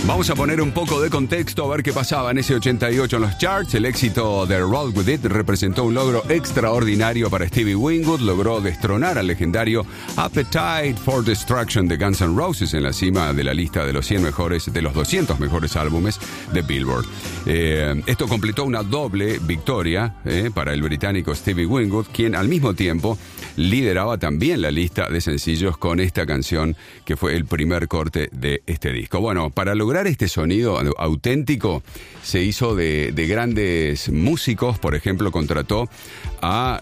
Vamos a poner un poco de contexto a ver qué pasaba en ese 88 en los charts. El éxito de Roll With It representó un logro extraordinario para Stevie Winwood. Logró destronar al legendario Appetite for Destruction de Guns N' Roses en la cima de la lista de los 200 mejores álbumes de Billboard. Esto completó una doble victoria para el británico Stevie Winwood, quien al mismo tiempo lideraba también la lista de sencillos con esta canción que fue el primer corte de este disco. Bueno, para lograr este sonido auténtico se hizo de grandes músicos. Por ejemplo, contrató a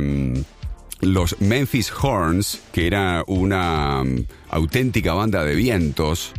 los Memphis Horns, que era una auténtica banda de vientos,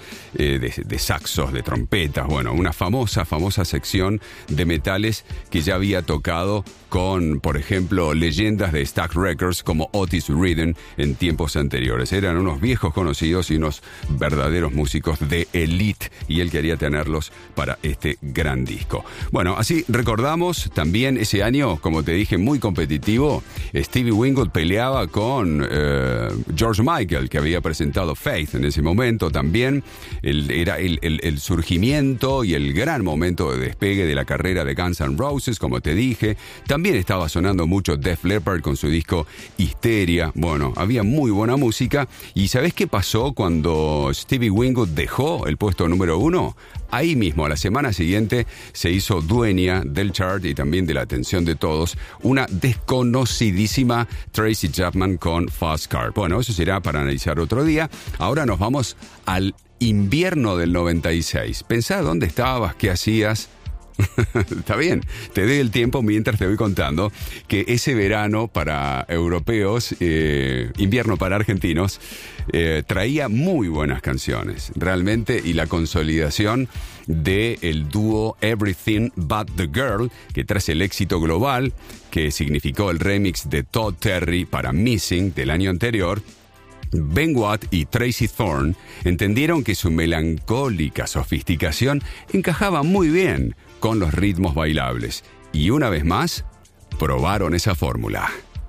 de saxos, de trompetas, bueno, una famosa sección de metales que ya había tocado con, por ejemplo, leyendas de Stax Records como Otis Redding en tiempos anteriores. Eran unos viejos conocidos y unos verdaderos músicos de elite, y él quería tenerlos para este gran disco. Bueno, así recordamos también ese año, como te dije, muy competitivo. Stevie Winwood peleaba con George Michael, que había presentado Faith en ese momento también. Era el surgimiento y el gran momento de despegue de la carrera de Guns N' Roses, como te dije. También estaba sonando mucho Def Leppard con su disco Histeria. Bueno, había muy buena música. ¿Y sabés qué pasó cuando Stevie Winwood dejó el puesto número 1? Ahí mismo, a la semana siguiente, se hizo dueña del chart y también de la atención de todos una desconocidísima Tracy Chapman con Fast Car. Bueno, eso será para analizar otro día. Ahora nos vamos al invierno del 96. Pensá dónde estabas, qué hacías. Está bien, te doy el tiempo mientras te voy contando que ese verano para europeos, invierno para argentinos, traía muy buenas canciones, realmente, y la consolidación del dúo Everything But The Girl, que tras el éxito global que significó el remix de Todd Terry para Missing del año anterior, Ben Watt y Tracy Thorn entendieron que su melancólica sofisticación encajaba muy bien con los ritmos bailables, y una vez más probaron esa fórmula.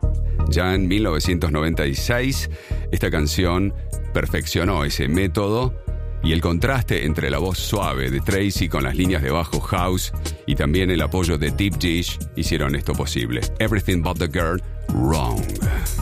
Ya en 1996, esta canción perfeccionó ese método, y el contraste entre la voz suave de Tracy con las líneas de bajo house y también el apoyo de Deep Dish hicieron esto posible. Everything But The Girl, Wrong.